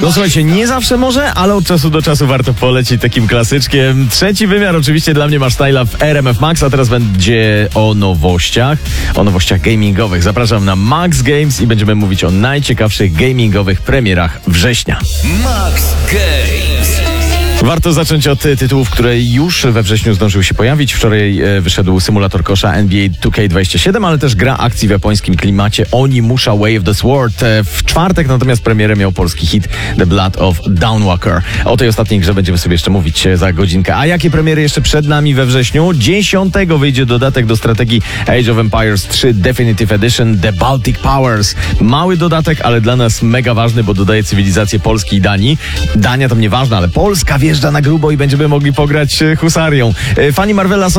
No słuchajcie, nie zawsze może, ale od czasu do czasu warto polecić takim klasyczkiem. Trzeci wymiar oczywiście dla mnie ma Styla w RMF Max, a teraz będzie o nowościach gamingowych. Zapraszam na Max Games i będziemy mówić o najciekawszych gamingowych premierach września. Max Games. Warto zacząć od tytułów, które już we wrześniu zdążyły się pojawić. Wczoraj wyszedł symulator kosza NBA 2K27, ale też gra akcji w japońskim klimacie Onimusha Way of the Sword. W czwartek natomiast premierę miał polski hit The Blood of Dawnwalker. O tej ostatniej grze będziemy sobie jeszcze mówić za godzinkę. A jakie premiery jeszcze przed nami we wrześniu? 10 wyjdzie dodatek do strategii Age of Empires 3 Definitive Edition The Baltic Powers. Mały dodatek, ale dla nas mega ważny, bo dodaje cywilizację Polski i Danii. Dania to nieważne, ale Polska wjeżdża na grubo i będziemy mogli pograć husarią. Fani Marvela są